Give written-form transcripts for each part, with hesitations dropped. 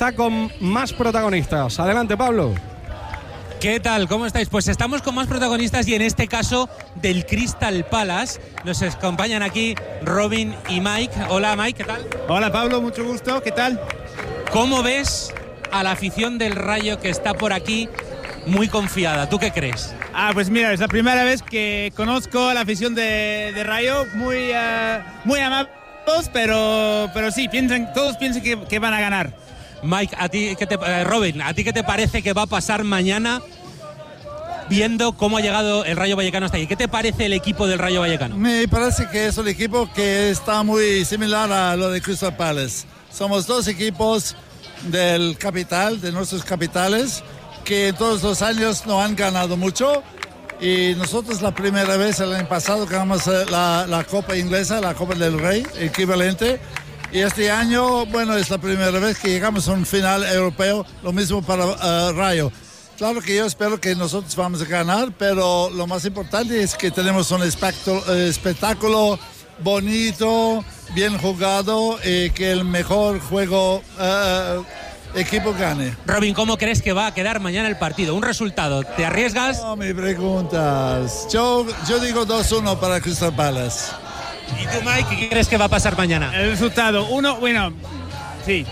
está con más protagonistas. Adelante, Pablo. ¿Qué tal? ¿Cómo estáis? Pues estamos con más protagonistas y en este caso del Crystal Palace. Nos acompañan aquí Robin y Mike. Hola, Mike, ¿qué tal? Hola, Pablo, mucho gusto. ¿Qué tal? ¿Cómo ves a la afición del Rayo que está por aquí muy confiada? ¿Tú qué crees? Pues mira, es la primera vez que conozco a la afición de Rayo, muy amables, pero sí, todos piensan que van a ganar. Mike, Robin, ¿a ti qué te parece que va a pasar mañana viendo cómo ha llegado el Rayo Vallecano hasta aquí? ¿Qué te parece el equipo del Rayo Vallecano? Me parece que es un equipo que está muy similar a lo de Crystal Palace. Somos dos equipos del capital, de nuestros capitales, que todos los años no han ganado mucho. Y nosotros la primera vez el año pasado ganamos la Copa Inglesa, la Copa del Rey, equivalente. Y este año, bueno, es la primera vez que llegamos a un final europeo, lo mismo para Rayo. Claro que yo espero que nosotros vamos a ganar, pero lo más importante es que tenemos un espectáculo bonito, bien jugado, y que el mejor equipo gane. Robin, ¿cómo crees que va a quedar mañana el partido? ¿Un resultado? ¿Te arriesgas? No me preguntas. Yo digo 2-1 para Crystal Palace. ¿Y tú, Mike, qué crees que va a pasar mañana? El resultado, sí.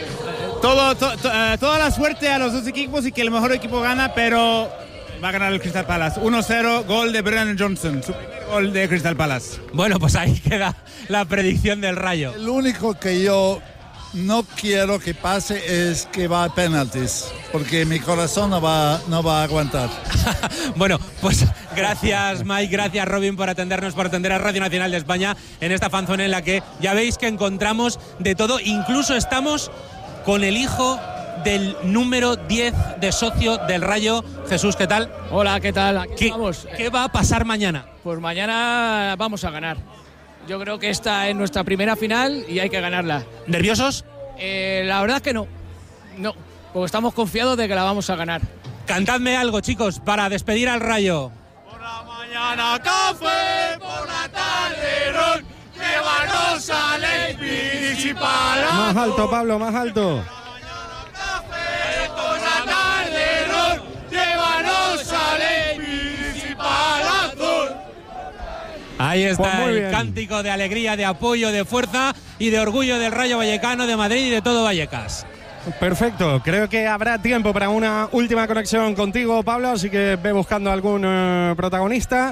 Toda la suerte a los dos equipos y que el mejor equipo gana, pero va a ganar el Crystal Palace. 1-0, gol de Brennan Johnson, su primer gol de Crystal Palace. Bueno, pues ahí queda la predicción del Rayo. El único que yo no quiero que pase es que va a penaltis, porque mi corazón no va a aguantar. Bueno, pues gracias Mike, gracias Robin por atendernos, por atender a Radio Nacional de España en esta fanzone en la que ya veis que encontramos de todo, incluso estamos con el hijo del número 10 de socio del Rayo. Jesús, ¿qué tal? Hola, ¿qué tal? Aquí vamos. ¿Qué va a pasar mañana? Pues mañana vamos a ganar. Yo creo que esta es nuestra primera final y hay que ganarla. ¿Nerviosos? La verdad es que no, porque estamos confiados de que la vamos a ganar. Cantadme algo, chicos, para despedir al Rayo. Por la mañana café, por la tarde ron, llévanos al principal. Más alto, Pablo, más alto. Por la tarde ron, llévanos al principal azul. Ahí está pues el cántico de alegría, de apoyo, de fuerza y de orgullo del Rayo Vallecano, de Madrid y de todo Vallecas. Perfecto, creo que habrá tiempo para una última conexión contigo, Pablo, así que ve buscando algún protagonista.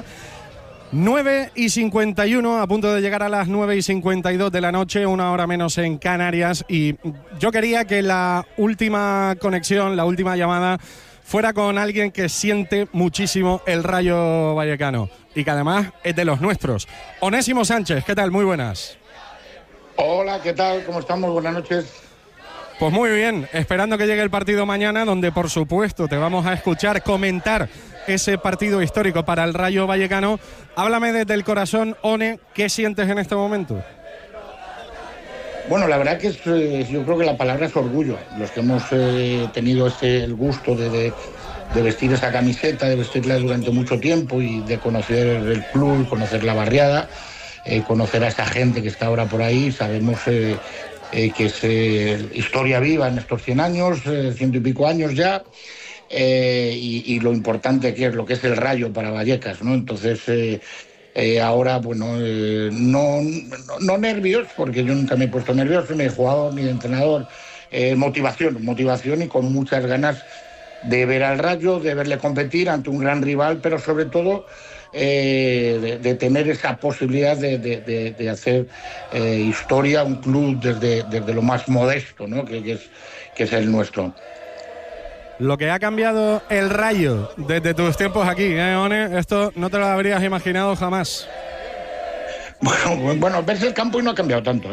9:51, a punto de llegar a las 9:52 de la noche, una hora menos en Canarias, y yo quería que la última conexión, la última llamada, fuera con alguien que siente muchísimo el Rayo Vallecano y que además es de los nuestros. Onésimo Sánchez, ¿qué tal? Muy buenas. Hola, ¿qué tal? ¿Cómo estamos? Buenas noches. Pues muy bien, esperando que llegue el partido mañana, donde por supuesto te vamos a escuchar comentar ese partido histórico para el Rayo Vallecano. Háblame desde el corazón, One, ¿qué sientes en este momento? Bueno, la verdad que yo creo que la palabra es orgullo. Los que hemos tenido el gusto de vestir esa camiseta, de vestirla durante mucho tiempo y de conocer el club, conocer la barriada, conocer a esa gente que está ahora por ahí, sabemos que es historia viva en estos 100 años, 100 y pico años ya, y lo importante que es lo que es el Rayo para Vallecas, ¿no? Entonces, ahora, bueno, no nervios, porque yo nunca me he puesto nervioso, ni de jugador ni de entrenador, motivación y con muchas ganas de ver al Rayo, de verle competir ante un gran rival, pero sobre todo de tener esa posibilidad de hacer historia, un club desde lo más modesto, ¿no? que es el nuestro. Lo que ha cambiado el Rayo desde tus tiempos aquí, One, esto no te lo habrías imaginado jamás. Bueno, ves el campo y no ha cambiado tanto,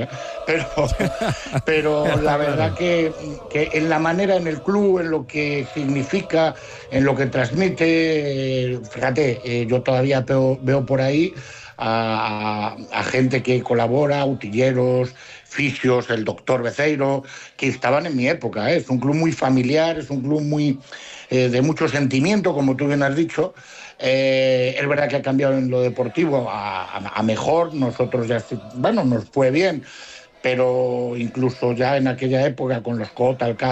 pero la verdad que en la manera, en el club, en lo que significa, en lo que transmite, fíjate, yo todavía veo por ahí a gente que colabora, utilleros, fisios, el doctor Beceiro, que estaban en mi época, Es un club muy familiar, es un club muy de mucho sentimiento, como tú bien has dicho. Es verdad que ha cambiado en lo deportivo a mejor, nosotros ya, bueno, nos fue bien, pero incluso ya en aquella época con los Cota,